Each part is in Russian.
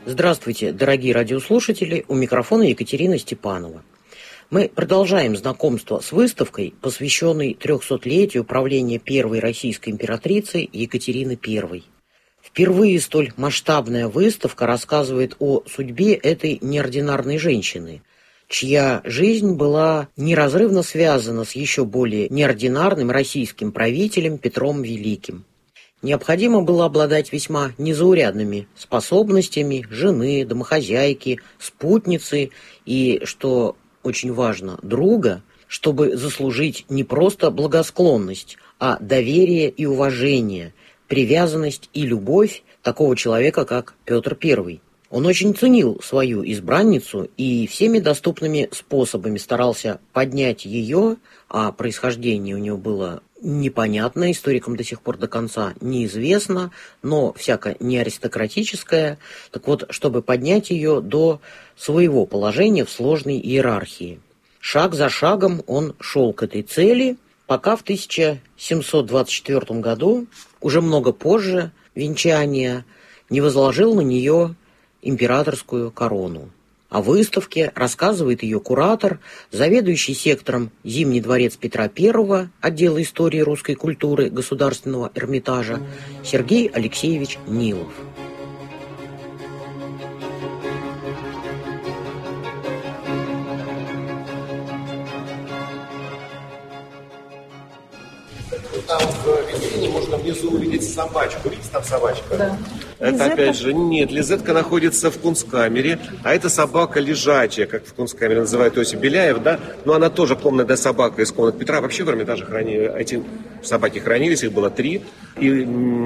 Здравствуйте, дорогие радиослушатели, у микрофона Екатерина Степанова. Мы продолжаем знакомство с выставкой, посвященной 300-летию правления первой российской императрицы Екатерины I. Впервые столь масштабная выставка рассказывает о судьбе этой неординарной женщины, чья жизнь была неразрывно связана с еще более неординарным российским правителем Петром Великим. Необходимо было обладать весьма незаурядными способностями жены, домохозяйки, спутницы и, что очень важно, друга, чтобы заслужить не просто благосклонность, а доверие и уважение, привязанность и любовь такого человека, как Петр I. Он очень ценил свою избранницу и всеми доступными способами старался поднять ее, а происхождение у нее было непонятно, историкам до сих пор до конца неизвестно, но всяко не аристократическое, так вот, чтобы поднять ее до своего положения в сложной иерархии. Шаг за шагом он шел к этой цели, пока в 1724 году, уже много позже венчания, не возложил на нее императорскую корону. О выставке рассказывает ее куратор, заведующий сектором «Зимний дворец Петра I» отдела истории русской культуры Государственного Эрмитажа Сергей Алексеевич Нилов. Там в витрине можно внизу увидеть собачку. Видите, там собачка? Да. Это Лизетка? опять же, нет, Лизетка находится в Кунсткамере, а это собака лежачая, как в Кунсткамере называют Иосиф Беляев, да, но она тоже комнатная собака из комнат Петра. Вообще в Эрмитаже эти собаки хранились, их было 3, и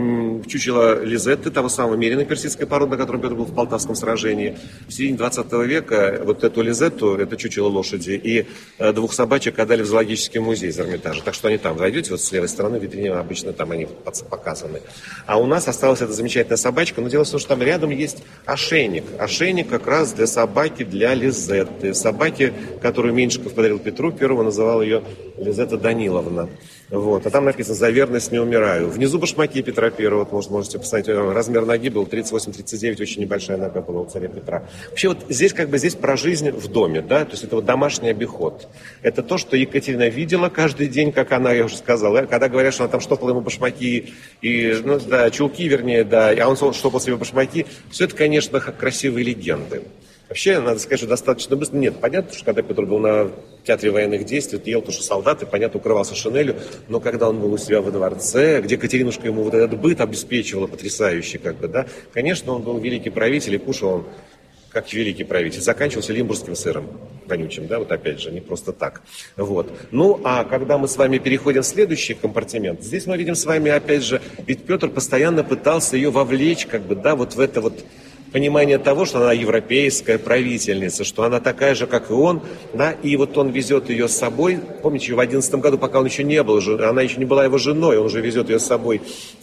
чучело Лизетты, того самого мерина персидской породы, на котором Петр был в Полтавском сражении. В середине 20 века вот эту Лизетту, это чучело лошади, и 2 собачек отдали в зоологический музей из Эрмитажа, так что они там, зайдете, вот с левой стороны в витрине обычно там они показаны. А у нас осталась эта замечательная собачка, но дело в том, что там рядом есть ошейник. Ошейник как раз для собаки, для Лизетты. Собаки, которую Меньшиков подарил Петру Первому, называл ее Лизетта Даниловна. Вот. А там написано «За верность не умираю». Внизу башмаки Петра Первого, вот можете посмотреть, размер ноги был 38-39, очень небольшая нога была у царя Петра. Вообще вот здесь здесь про жизнь в доме, да, то есть это вот домашний обиход. Это то, что Екатерина видела каждый день, как она, я уже сказал, когда говорят, что она там штопала ему башмаки, и, ну, да, чулки, вернее, да, а он штопал себе башмаки, все это, конечно, красивые легенды. Вообще, надо сказать, что достаточно быстро. Нет, понятно, что когда Петр был на театре военных действий, ел то, что солдаты, понятно, укрывался шинелью, но когда он был у себя во дворце, где Катеринушка ему вот этот быт обеспечивала потрясающий, да, конечно, он был великий правитель и кушал он как великий правитель. Заканчивался лимбургским сыром вонючим, да, вот опять же, не просто так. Вот. Ну, а когда мы с вами переходим в следующий компартимент, здесь мы видим с вами, опять же, ведь Петр постоянно пытался ее вовлечь, да, вот в это вот понимание того, что она европейская правительница, что она такая же, как и он, да, и вот он везет ее с собой, помните, в 11 году, пока он еще не был, она еще не была его женой, он уже везет ее с собой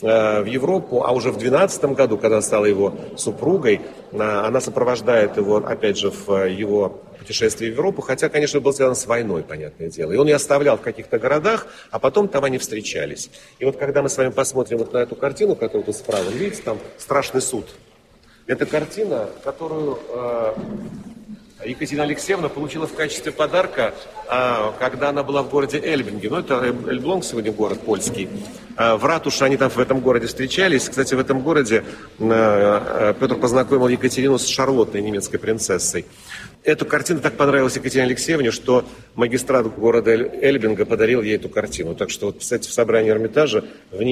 в Европу, а уже в 12 году, когда она стала его супругой, она сопровождает его, опять же, в его путешествие в Европу, хотя, конечно, был связан с войной, понятное дело. И он ее оставлял в каких-то городах, а потом там они встречались. И вот когда мы с вами посмотрим вот на эту картину, которую тут справа, видите, там «Страшный суд». Это картина, которую Екатерина Алексеевна получила в качестве подарка, когда она была в городе Эльбинге. Ну, это Эльблонг сегодня город польский. В ратуше они там в этом городе встречались. Кстати, в этом городе Петр познакомил Екатерину с Шарлоттой, немецкой принцессой. Эту картину так понравилась Екатерине Алексеевне, что магистрат города Эльбинга подарил ей эту картину. Так что, вот, кстати, в собрании Эрмитажа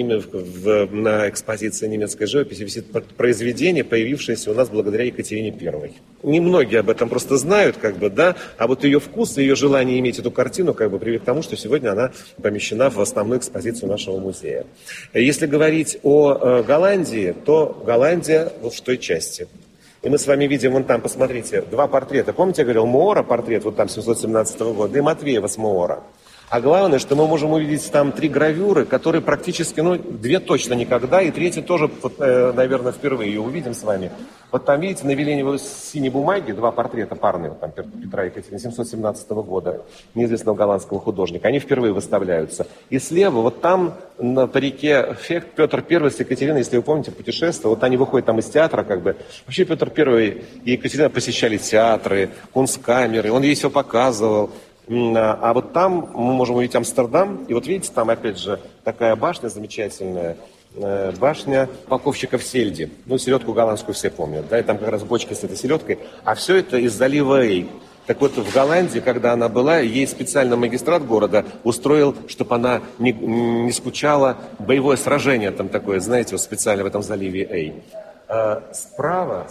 на экспозиции немецкой живописи висит произведение, появившееся у нас благодаря Екатерине I. Немногие об этом просто знают, да, а вот ее вкус и ее желание иметь эту картину привели к тому, что сегодня она помещена в основную экспозицию нашего музея. Если говорить о Голландии, то Голландия вот в той части. И мы с вами видим, вон там, посмотрите, 2 портрета. Помните, я говорил, Моора портрет, вот там 717 года, и Матвеева с Моора. А главное, что мы можем увидеть там 3 гравюры, которые практически, 2 точно никогда, и 3 тоже, наверное, впервые ее увидим с вами. Вот там, видите, на веленевой синей бумаге 2 портрета парные, там, Петра и Екатерины 717 года, неизвестного голландского художника. Они впервые выставляются. И слева, вот там, по реке Фехт, Петр I с Екатериной, если вы помните, путешествие, вот они выходят там из театра, как бы. Вообще Петр I и Екатерина посещали театры, кунсткамеры, он ей все показывал. А вот там мы можем увидеть Амстердам, и вот видите, там опять же такая башня замечательная, башня полковщика в Сельде. Селедку голландскую все помнят, да, и там как раз бочки с этой селедкой, а все это из залива Эй. Так вот, в Голландии, когда она была, ей специально магистрат города устроил, чтобы она не скучала, боевое сражение там такое, знаете, вот специально в этом заливе Эй. Справа,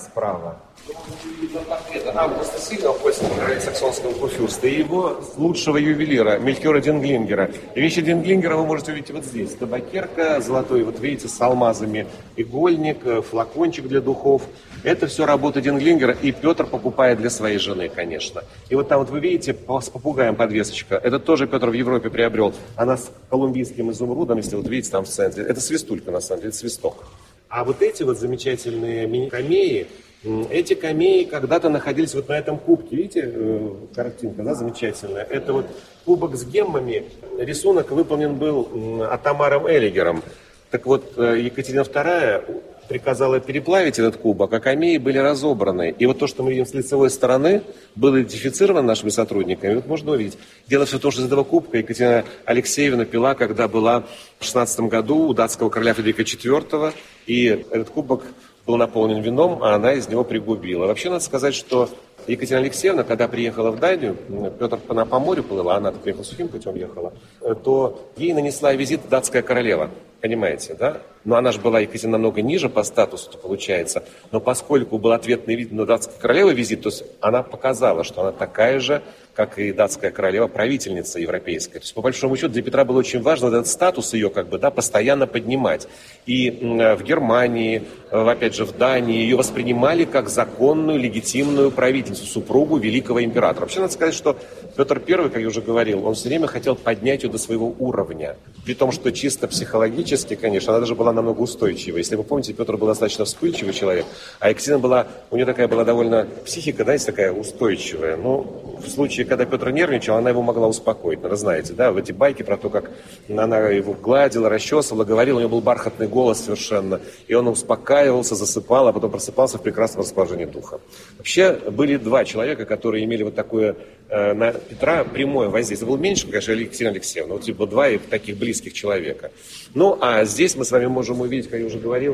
портрета Августа Сильного, польского короля саксонского курфюрста, и его лучшего ювелира, Мельхиора Динглингера. И вещи Динглингера вы можете увидеть вот здесь. Табакерка золотой, вот видите, с алмазами, игольник, флакончик для духов. Это все работа Динглингера, и Петр покупает для своей жены, конечно. И вот там вот вы видите, с попугаем подвесочка. Это тоже Петр в Европе приобрел. Она с колумбийским изумрудом, если вот видите там в центре. Это свистулька, на самом деле, это свисток. А вот эти вот замечательные мини-камеи, эти камеи когда-то находились вот на этом кубке. Видите, картинка, да, замечательная. Это вот кубок с геммами. Рисунок выполнен был Атамаром Элигером. Так вот, Екатерина II приказала переплавить этот кубок, а камеи были разобраны. И вот то, что мы видим с лицевой стороны, было идентифицировано нашими сотрудниками. Вот можно увидеть. Дело все в том, что из этого кубка Екатерина Алексеевна пила, когда была в 16 году у датского короля Фридриха IV, и этот кубок был наполнен вином, а она из него пригубила. Вообще, надо сказать, что Екатерина Алексеевна, когда приехала в Данию, Петр она по морю плыла, она приехала сухим путем, ехала, то ей нанесла визит датская королева. Понимаете, да? Но она же была, Екатерина, намного ниже по статусу, получается. Но поскольку был ответный вид на датской королевы визит, то есть она показала, что она такая же, как и датская королева, правительница европейская. То есть, по большому счету, для Петра было очень важно этот статус ее, постоянно поднимать. И в Германии, опять же, в Дании ее воспринимали как законную, легитимную правительницу, супругу великого императора. Вообще, надо сказать, что Петр I, как я уже говорил, он все время хотел поднять ее до своего уровня. При том, что чисто психологически, конечно, она даже была намного устойчивой. Если вы помните, Петр был достаточно вспыльчивый человек, а Екатерина у нее такая была довольно психика, знаете, такая устойчивая. Но в случае, когда Петр нервничал, она его могла успокоить. Вы знаете, да, в эти байки про то, как она его гладила, расчесывала, говорила, у него был бархатный голос совершенно, и он успокаивался, засыпал, а потом просыпался в прекрасном расположении духа. Вообще, были 2 человека, которые имели вот такое на Петра прямое воздействие. Был меньше, конечно, Екатерина Алексеевна, вот типа 2 таких близких человека. Ну, а здесь мы с вами можем увидеть, как я уже говорил,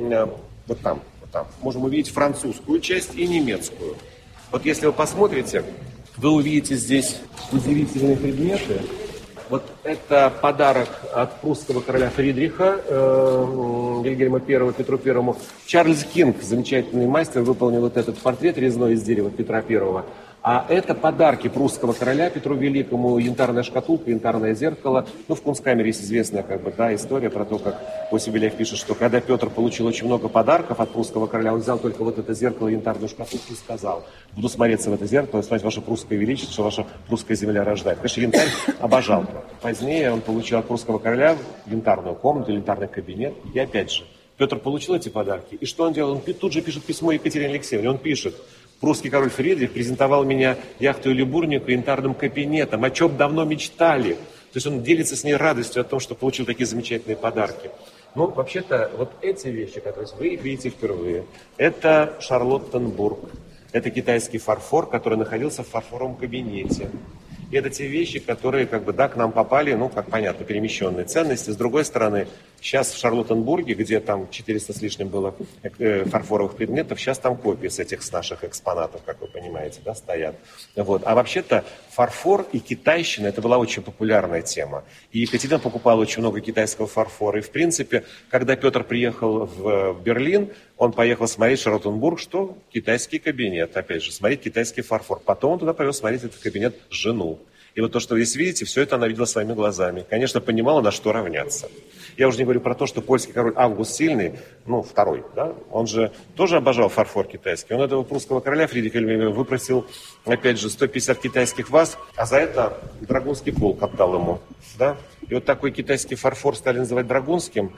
вот там, можем увидеть французскую часть и немецкую. Вот если вы посмотрите, вы увидите здесь удивительные предметы. Вот это подарок от прусского короля Фридриха, Вильгельма I, Петру I. Чарльз Кинг, замечательный мастер, выполнил вот этот портрет резной из дерева Петра I. А это подарки прусского короля Петру Великому, янтарная шкатулка, янтарное зеркало. В Кунсткамере есть известная история про то, как Осип Беляев пишет, что когда Петр получил очень много подарков от прусского короля, он взял только вот это зеркало, янтарную шкатулку и сказал: буду смотреться в это зеркало, смотреть ваше прусское величество, что ваша прусская земля рождает. Конечно, янтарь обожал. Позднее он получил от прусского короля янтарную комнату, янтарный кабинет. И опять же, Петр получил эти подарки. И что он делал? Он тут же пишет письмо Екатерине Алексеевне. Он пишет: прусский король Фридрих презентовал меня яхту или бурнику янтарным кабинетом, о чем давно мечтали. То есть он делится с ней радостью о том, что получил такие замечательные подарки. Ну, вообще-то, вот эти вещи, которые вы видите впервые, это Шарлоттенбург. Это китайский фарфор, который находился в фарфоровом кабинете. И это те вещи, которые, к нам попали, как понятно, перемещенные ценности. С другой стороны, сейчас в Шарлоттенбурге, где там 400 с лишним было фарфоровых предметов, сейчас там копии с наших экспонатов, как вы понимаете, да, стоят. Вот. А вообще-то фарфор и китайщина, это была очень популярная тема. И Екатерина покупала очень много китайского фарфора. И, в принципе, когда Петр приехал в Берлин, он поехал смотреть Шарлоттенбург, что китайский кабинет, опять же, смотреть китайский фарфор. Потом он туда повез смотреть этот кабинет жену. И вот то, что вы здесь видите, все это она видела своими глазами. Конечно, понимала, на что равняться. Я уже не говорю про то, что польский король Август Сильный, второй, да, он же тоже обожал фарфор китайский. Он этого прусского короля Фридриха выпросил, опять же, 150 китайских ваз, а за это драгунский полк отдал ему, да. И вот такой китайский фарфор стали называть драгунским,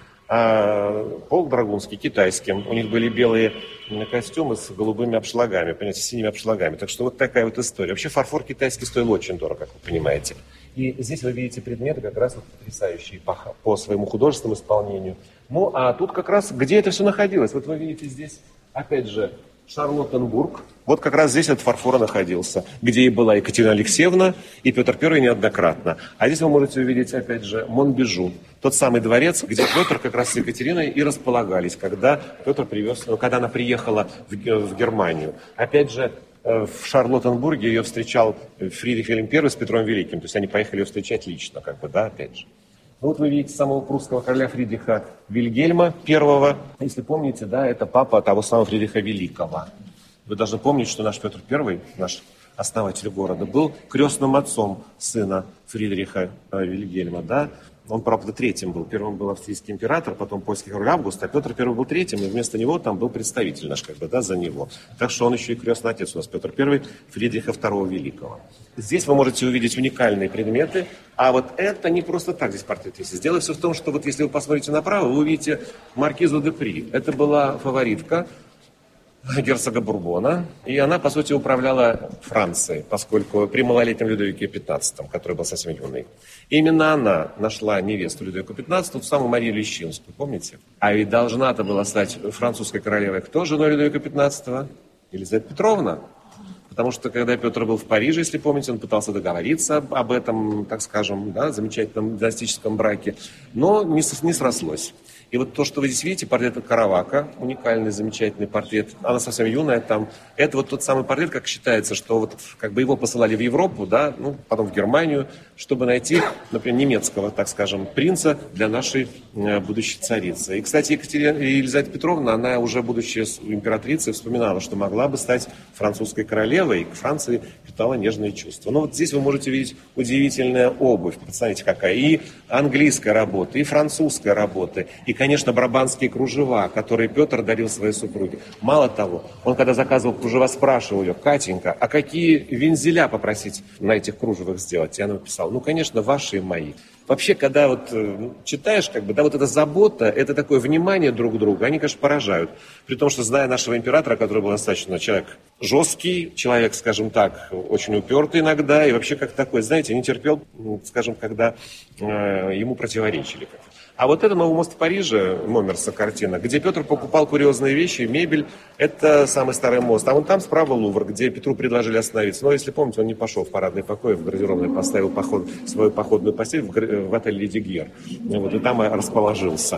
а полк драгунский китайским. У них были белые костюмы с голубыми обшлагами, понимаете, синими обшлагами. Так что вот такая вот история. Вообще фарфор китайский стоил очень дорого, как вы понимаете. И здесь вы видите предметы как раз вот потрясающие по своему художественному исполнению. Ну, а тут как раз, где это все находилось? Вот вы видите здесь, опять же, Шарлоттенбург. Вот как раз здесь этот фарфор находился, где и была Екатерина Алексеевна, и Петр I неоднократно. А здесь вы можете увидеть, опять же, Монбежу. Тот самый дворец, где Петр как раз с Екатериной и располагались, когда она приехала в Германию. Опять же, в Шарлоттенбурге ее встречал Фридрих Вильгельм I с Петром Великим. То есть они поехали ее встречать лично, опять же. Ну, вот вы видите самого прусского короля Фридриха Вильгельма I. Если помните, да, это папа того самого Фридриха Великого. Вы должны помнить, что наш Петр I, наш основатель города, был крестным отцом сына Фридриха Вильгельма, да. Он, правда, третьим был. Первым был австрийский император, потом польский король Август, а Петр I был третьим, и вместо него там был представитель наш, за него. Так что он еще и крестный отец у нас, Петр I, Фридриха II Великого. Здесь вы можете увидеть уникальные предметы, а вот это не просто так здесь портрет висит. Дело все в том, что вот если вы посмотрите направо, вы увидите маркизу де При. Это была фаворитка герцога Бурбона, и она, по сути, управляла Францией, поскольку при малолетнем Людовике XV, который был совсем юный. Именно она нашла невесту Людовика XV, ту самую Марию Лещинскую, помните? А ведь должна-то была стать французской королевой кто женой Людовика XV? Елизавета Петровна. Потому что, когда Петр был в Париже, если помните, он пытался договориться об этом, так скажем, да, замечательном династическом браке, но не срослось. И вот то, что вы здесь видите, портрет Каравака, уникальный, замечательный портрет, она совсем юная там, это вот тот самый портрет, как считается, что вот его посылали в Европу, да, потом в Германию, чтобы найти, например, немецкого, так скажем, принца для нашей будущей царицы. И, кстати, Елизавета Петровна, она уже, будучи императрицей, вспоминала, что могла бы стать французской королевой, и к Франции питала нежные чувства. Но вот здесь вы можете видеть удивительная обувь, посмотрите какая, и английская работа, и французская работа, и, конечно, брабанские кружева, которые Петр дарил своей супруге. Мало того, он, когда заказывал кружева, спрашивал ее: Катенька, а какие вензеля попросить на этих кружевах сделать? И она написала: конечно, ваши и мои. Вообще, когда вот читаешь, вот эта забота, это такое внимание друг к другу, они, конечно, поражают. При том, что, зная нашего императора, который был достаточно человек жесткий, человек, скажем так, очень упертый иногда, и вообще как такой, знаете, не терпел, скажем, когда ему противоречили. А вот это «Новый мост в Париже», Момерса картина, где Петр покупал курьезные вещи, мебель, это самый старый мост. А вон там справа Лувр, где Петру предложили остановиться. Но если помните, он не пошел в парадный покой, в гардеробной поставил свою походную постель в отель «Леди Гер». И там расположился.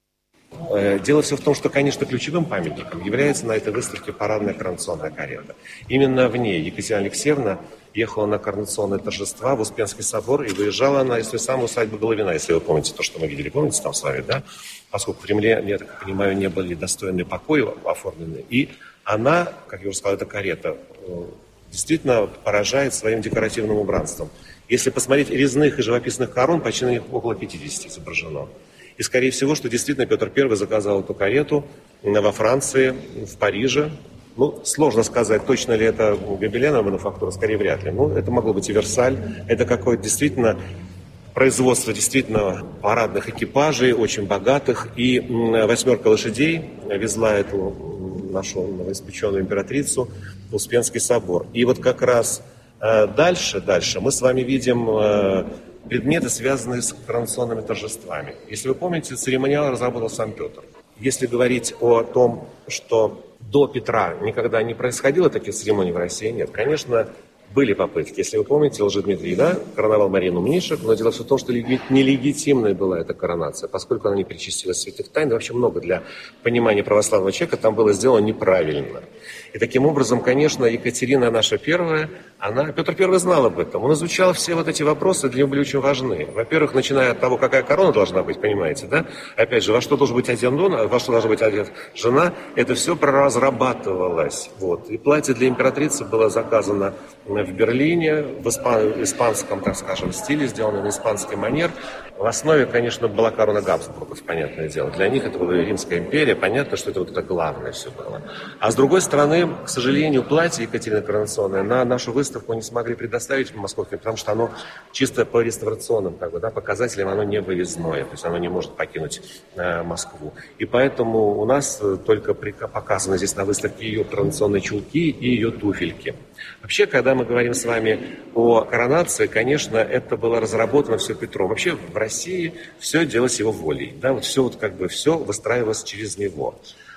Дело все в том, что, конечно, ключевым памятником является на этой выставке парадная коронационная карета. Именно в ней Екатерина Алексеевна ехала на коронационные торжества в Успенский собор, и выезжала она из той самой усадьбы Головина, если вы помните то, что мы видели, помните там с вами, да? Поскольку в Кремле, я так понимаю, не были достойные покои оформлены, и она, как я уже сказал, эта карета действительно поражает своим декоративным убранством. Если посмотреть резных и живописных корон, почти на них около 50 изображено. И, скорее всего, что действительно Петр I заказал эту карету во Франции, в Париже. Сложно сказать, точно ли это гобеленовая мануфактура, скорее вряд ли. Это могло быть и Версаль. Это какое-то действительно производство действительно парадных экипажей, очень богатых. И 8 лошадей везла эту нашу новоиспеченную императрицу в Успенский собор. И вот как раз дальше мы с вами видим предметы, связанные с коронационными торжествами. Если вы помните, церемониал разработал сам Петр. Если говорить о том, что до Петра никогда не происходило таких церемоний в России, нет. Конечно, были попытки. Если вы помните, Лжедмитрий, короновал Марину Мнишек, но дело в том, что нелегитимной была эта коронация, поскольку она не причастилась святых тайн. И вообще много для понимания православного человека там было сделано неправильно. И таким образом, конечно, Екатерина наша первая, Петр I знал об этом. Он изучал все вот эти вопросы, для него были очень важны. Во-первых, начиная от того, какая корона должна быть, понимаете, да? Опять же, во что должен быть одет он, во что должна быть одета жена, это все проразрабатывалось. И платье для императрицы было заказано в Берлине, в испанском, так скажем, стиле, сделанный на испанский манер. В основе, конечно, была корона Габсбургов, понятное дело. Для них это была Римская империя, понятно, что это вот это главное все было. А с другой стороны, к сожалению, платье Екатерины коронационное на нашу выставку не смогли предоставить в Московке, потому что оно чисто по реставрационным показателям, оно не выездное, то есть оно не может покинуть Москву. И поэтому у нас только показаны здесь на выставке ее коронационные чулки и ее туфельки. Вообще, когда мы говорим с вами о коронации, конечно, это было разработано все Петром. Вообще в России все делалось его волей. Да, вот все все выстраивалось через него.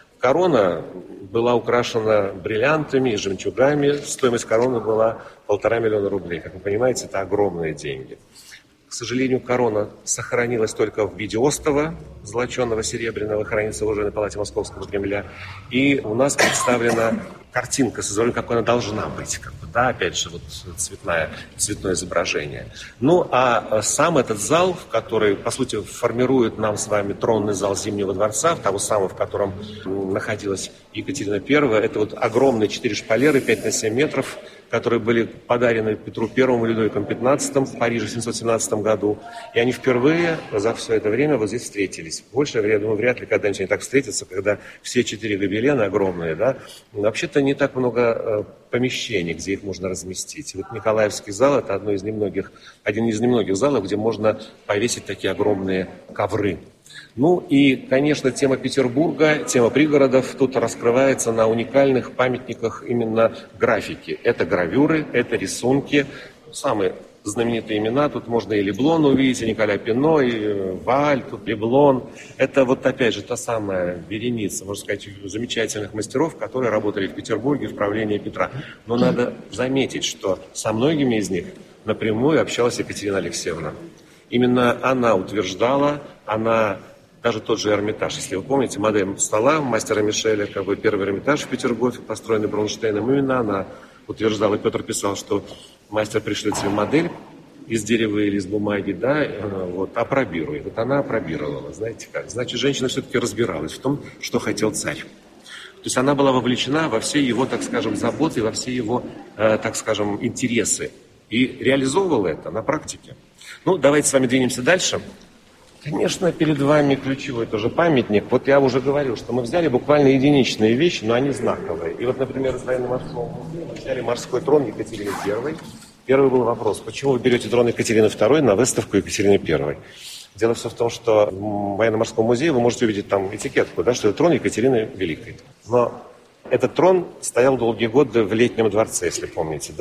Корона была украшена бриллиантами и жемчугами. Стоимость короны была 1,5 миллиона рублей. Как вы понимаете, это огромные деньги. К сожалению, корона сохранилась только в виде остова, золоченого, серебряного, хранится в оружейной палате Московского Кремля. И у нас представлена картинка с изображением, какой она должна быть. Опять же, цветное изображение. Ну, а сам этот зал, который, по сути, формирует нам с вами тронный зал Зимнего дворца, того самого, в котором находилась Екатерина I, это огромные 4 шпалеры, 5 на 7 метров, которые были подарены Петру I и Людовиком XV в Париже в 717 году. И они впервые за все это время здесь встретились. Больше, я думаю, вряд ли когда-нибудь они так встретятся, когда все 4 гобелена огромные, да. Вообще-то не так много помещений, где их можно разместить. И Николаевский зал – это один из немногих залов, где можно повесить такие огромные ковры. Ну и, конечно, тема Петербурга, тема пригородов тут раскрывается на уникальных памятниках именно графики. Это гравюры, это рисунки. Самые знаменитые имена, тут можно и Леблон увидеть, и Николя Пино, и Валь, тут Леблон. Это опять же та самая вереница, можно сказать, замечательных мастеров, которые работали в Петербурге в правлении Петра. Но надо заметить, что со многими из них напрямую общалась Екатерина Алексеевна. Именно она утверждала, даже тот же Эрмитаж, если вы помните, модель стола мастера Мишеля, первый Эрмитаж в Петергофе, построенный Бронштейном, именно она утверждала, Петр писал, что мастер пришлет себе модель из дерева или из бумаги, опробируй. Она опробировала, знаете как. Значит, женщина все-таки разбиралась в том, что хотел царь. То есть она была вовлечена во все его, так скажем, заботы, во все его, так скажем, интересы. И реализовывала это на практике. Ну, давайте с вами двинемся дальше. Конечно, перед вами ключевой тоже памятник. Я уже говорил, что мы взяли буквально единичные вещи, но они знаковые. И например, из военно-морского музея мы взяли морской трон Екатерины I. Первый был вопрос, почему вы берете трон Екатерины II на выставку Екатерины I? Дело все в том, что в военно-морском музее вы можете увидеть там этикетку, что это трон Екатерины Великой. Но этот трон стоял долгие годы в Летнем дворце, если помните,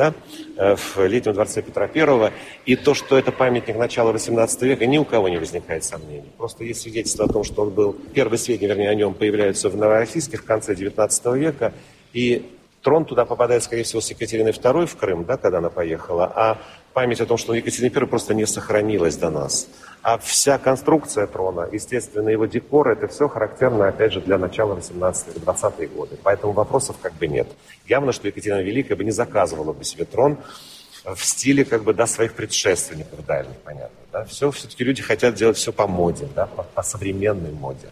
в Летнем дворце Петра I. И то, что это памятник начала XVIII века, ни у кого не возникает сомнений. Просто есть свидетельство о том, что он был, первые сведения, о нем появляются в Новороссийске в конце XIX века. И трон туда попадает, скорее всего, с Екатериной II в Крым, когда она поехала. А память о том, что Екатерина I просто не сохранилась до нас. А вся конструкция трона, естественно, его декор, это все характерно, опять же, для начала 18-20-е годы. Поэтому вопросов нет. Явно, что Екатерина Великая бы не заказывала бы себе трон в стиле своих предшественников дальних, понятно. Все-таки люди хотят делать все по моде, по современной моде.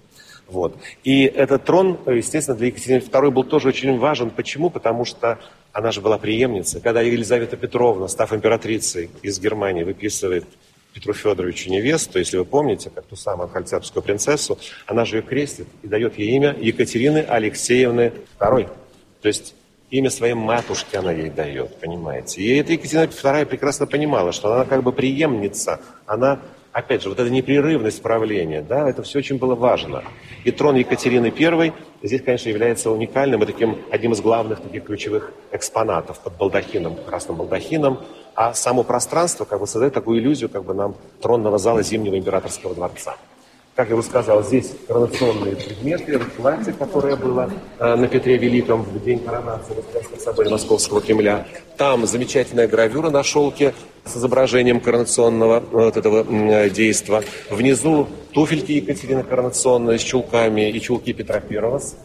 И этот трон, естественно, для Екатерины II был тоже очень важен. Почему? Потому что она же была преемницей. Когда Елизавета Петровна, став императрицей из Германии, выписывает Петру Федоровичу невесту, если вы помните, как ту самую хольцапскую принцессу, она же ее крестит и дает ей имя Екатерины Алексеевны II. То есть имя своей матушки она ей дает, понимаете. И эта Екатерина II прекрасно понимала, что она преемница, она, опять же, эта непрерывность правления, это все очень было важно. И трон Екатерины I здесь, конечно, является уникальным и одним из главных таких ключевых экспонатов под балдахином, красным балдахином. А само пространство создает такую иллюзию нам тронного зала Зимнего императорского дворца. Как я уже сказал, здесь коронационные предметы, платье, которое было на Петре Великом в день коронации в Успенском соборе Московского Кремля. Там замечательная гравюра на шелке с изображением коронационного этого действа. Внизу туфельки Екатерины коронационные с чулками и чулки Петра I с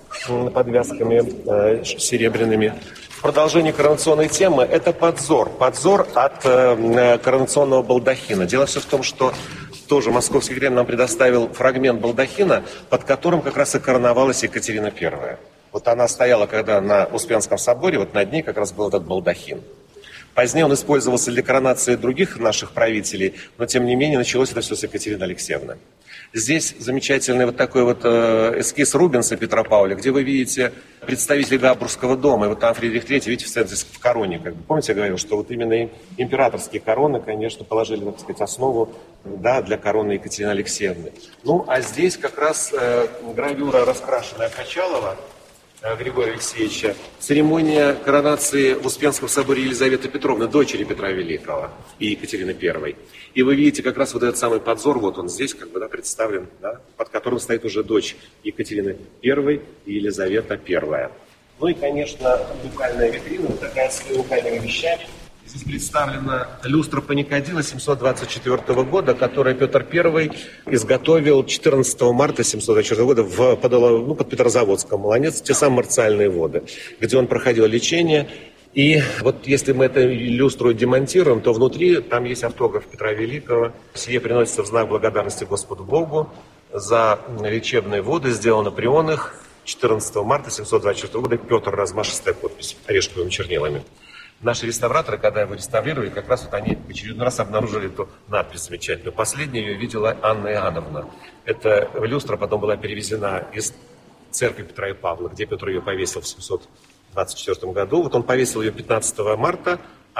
подвязками серебряными. В продолжении коронационной темы это подзор. Подзор от коронационного балдахина. Дело все в том, что тоже Московский Кремль нам предоставил фрагмент балдахина, под которым как раз и короновалась Екатерина I. Она стояла, когда на Успенском соборе, над ней как раз был этот балдахин. Позднее он использовался для коронации других наших правителей, но тем не менее началось это все с Екатерины Алексеевны. Здесь замечательный вот такой вот эскиз Рубенса Петропавля, где вы видите представителей Габсбургского дома. И вот там Фридрих III, видите, в короне. Помните, я говорил, что вот именно императорские короны, конечно, положили, так сказать, основу, да, для короны Екатерины Алексеевны. Ну, а здесь как раз гравюра, раскрашенная Качалова Григория Алексеевича, церемония коронации в Успенском соборе Елизаветы Петровны, дочери Петра Великого и Екатерины I. И вы видите как раз вот этот самый подзор, вот он здесь представлен, да, под которым стоит уже дочь Екатерины I и Елизавета I. Ну и, конечно, уникальная витрина, вот такая с уникальными вещами. Здесь представлена люстра Паникадила 724 года, которую Петр I изготовил 14 марта 724 года под Петрозаводском, Молодец, те самые Марциальные воды, где он проходил лечение. И вот если мы эту люстру демонтируем, то внутри там есть автограф Петра Великого. Сие приносится в знак благодарности Господу Богу за лечебные воды, сделаны при их 14 марта 724 года. Петр, размашистая подпись орешковыми чернилами. Наши реставраторы, когда его реставрировали, как раз вот они в очередной раз обнаружили эту надпись замечательную. Последнюю ее видела Анна Иоанновна. Эта люстра потом была перевезена из церкви Петра и Павла, где Петр ее повесил в 724 году. Вот он повесил ее 15 марта,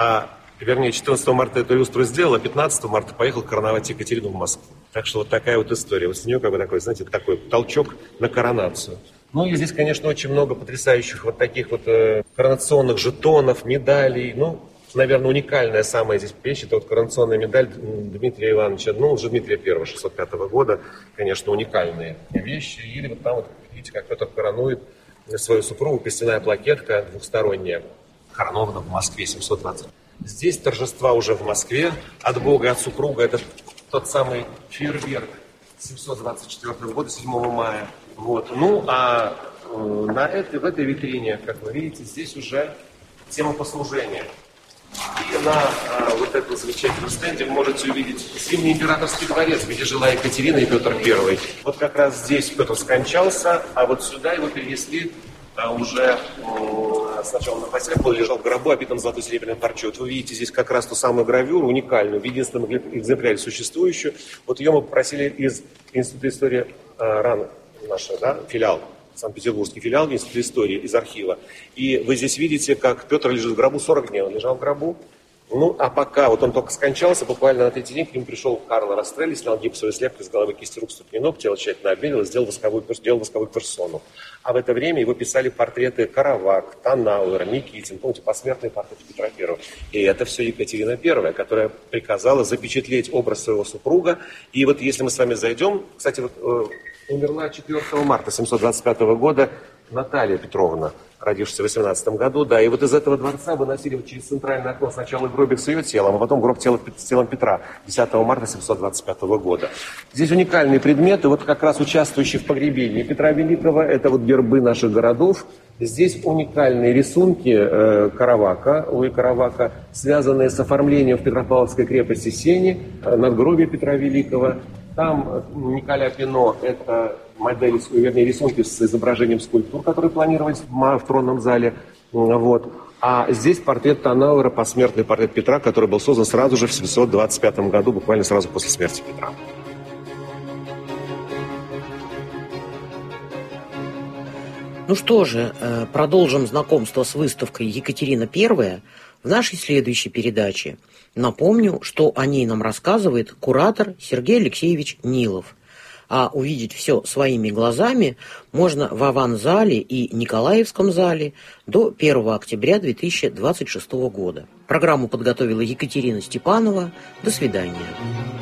14 марта эту люстру сделал, а 15 марта поехал короновать Екатерину в Москву. Так что вот такая вот история. Вот с нее такой, знаете, такой толчок на коронацию. Ну и здесь, конечно, очень много потрясающих вот таких вот коронационных жетонов, медалей. Ну, наверное, уникальная самая здесь вещь, это вот коронационная медаль Дмитрия Ивановича, уже Дмитрия I 605 года, конечно, уникальные вещи. Или вот там вот, видите, как Петр коронует свою супругу, костяная плакетка двухсторонняя, коронована в Москве 720. Здесь торжества уже в Москве от Бога, от супруга, это тот самый фейерверк 724 года, 7 мая. Вот. Ну, а в этой витрине, как вы видите, здесь уже тема послужения. И на вот этом замечательном стенде вы можете увидеть Зимний императорский дворец, где жила Екатерина и Петр I. Вот как раз здесь Петр скончался, а вот сюда его перенесли уже сначала на постель, он лежал в гробу, обитом золотой серебряной парчой. Вот вы видите здесь как раз ту самую гравюру, уникальную, в единственном экземпляре существующую. Вот ее мы попросили из Института истории РАН, наш, да, филиал, Санкт-Петербургский филиал Института истории из архива. И вы здесь видите, как Петр лежит в гробу, 40 дней он лежал в гробу. Ну, а пока вот он только скончался, буквально на третий день к нему пришел Карло Растрелли, снял гипсовую слепку из головы, кисти рук, ступни ног, тело тщательно обмерил и сделал восковую персону. А в это время его писали портреты Каравак, Танауэр, Никитин, помните, посмертные портреты Петра I. И это все Екатерина I, которая приказала запечатлеть образ своего супруга. И вот если мы с вами зайдем, кстати, вот умерла 4 марта 725 года Наталья Петровна, родившаяся в 18 году, да, и вот из этого дворца выносили через центральное окно сначала гробик с ее телом, а потом гроб с телом Петра 10 марта 725 года. Здесь уникальные предметы, вот как раз участвующие в погребении Петра Великого, это вот гербы наших городов. Здесь уникальные рисунки Каравака, связанные с оформлением в Петропавловской крепости Сени, надгробия Петра Великого. Там Николя Пино, это модели, вернее, рисунки с изображением скульптур, которые планировались в тронном зале. Вот. А здесь портрет Танауэра, посмертный портрет Петра, который был создан сразу же в 725 году, буквально сразу после смерти Петра. Ну что же, продолжим знакомство с выставкой «Екатерина I» в нашей следующей передаче. Напомню, что о ней нам рассказывает куратор Сергей Алексеевич Нилов. А увидеть все своими глазами можно в Аван-зале и Николаевском зале до 1 октября 2026 года. Программу подготовила Екатерина Степанова. До свидания.